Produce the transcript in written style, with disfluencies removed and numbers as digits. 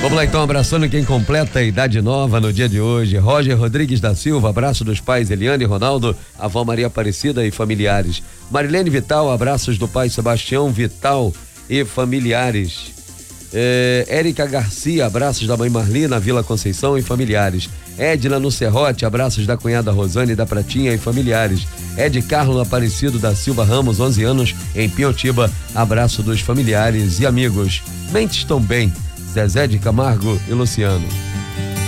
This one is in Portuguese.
Vamos lá então, abraçando quem completa a idade nova no dia de hoje. Roger Rodrigues da Silva, abraço dos pais Eliane e Ronaldo, avó Maria Aparecida e familiares. Marilene Vital, abraços do pai Sebastião Vital e familiares. Érica Garcia, abraços da mãe Marli na Vila Conceição e familiares. Edna no Serrote, abraços da cunhada Rosane da Pratinha e familiares. Ed Carlos Aparecido da Silva Ramos, 11 anos, em Piotiba, abraço dos familiares e amigos. Mentes tão bem, Zezé de Camargo e Luciano.